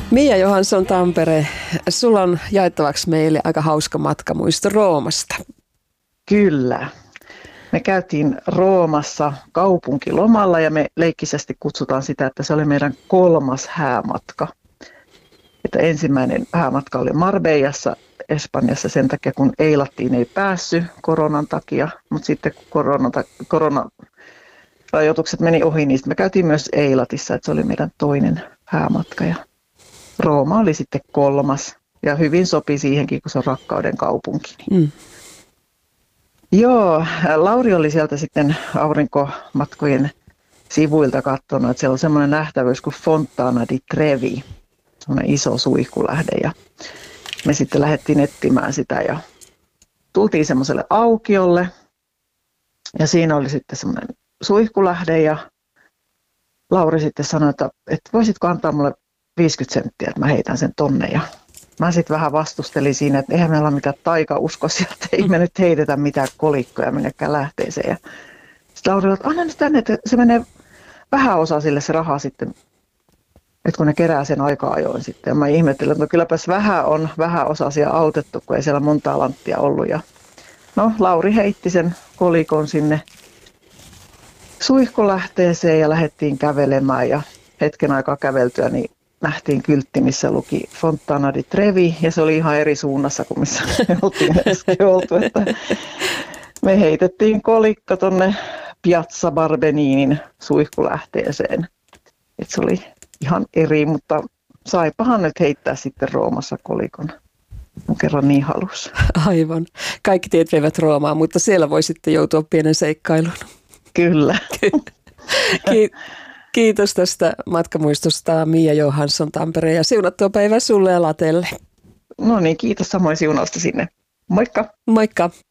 Mia Johansson Tampere, sulla on jaettavaksi meille aika hauska matkamuisto Roomasta. Kyllä. Me käytiin Roomassa kaupunkilomalla ja me leikkisesti kutsutaan sitä, että se oli meidän 3. häämatka. Että ensimmäinen häämatka oli Marbellassa, Espanjassa sen takia, kun Eilattiin ei päässyt koronan takia, mutta sitten kun koronarajoitukset meni ohi, niin me käytiin myös Eilatissa, että se oli meidän toinen häämatka ja Rooma oli sitten 3. ja hyvin sopi siihenkin, kun se on rakkauden kaupunki. Joo, Lauri oli sieltä sitten aurinkomatkojen sivuilta katsonut, että siellä on semmoinen nähtävyys kuin Fontana di Trevi, semmoinen iso suihkulähde ja me sitten lähdettiin etsimään sitä ja tultiin semmoiselle aukiolle ja siinä oli sitten semmoinen suihkulähde ja Lauri sitten sanoi, että voisitko antaa mulle 50 senttiä, että mä heitän sen tonne ja mä sitten vähän vastustelin siinä, että eihän meillä ole mitään taikauskoisia, että ei me nyt heitetä mitään kolikkoja minnekään lähteeseen. Ja sitten Lauri oli, että anna nyt tänne, että se menee vähän osa sille se raha sitten, että kun ne kerää sen aika ajoin sitten. Ja mä ihmettelin, että no kylläpäs vähän on vähän osasia autettu, kun ei siellä montaa lanttia ollut. Ja no Lauri heitti sen kolikon sinne suihkulähteeseen ja lähdettiin kävelemään ja hetken aikaa käveltyä, niin nähtiin kyltti, missä luki Fontana di Trevi, ja se oli ihan eri suunnassa kuin missä me oltiin äsken oltu. Että me heitettiin kolikko tuonne Piazza Barbeninin suihkulähteeseen. Et se oli ihan eri, mutta saipahan nyt heittää sitten Roomassa kolikon, kun kerran niin halusi. Aivan. Kaikki tiet veivät Roomaan, mutta siellä voi sitten joutua pienen seikkailuun. Kyllä. Kiitos tästä matkamuistosta Mia Johansson Tampere ja siunattua päivää sulle ja Latelle. No niin, kiitos samoin siunausta sinne. Moikka! Moikka!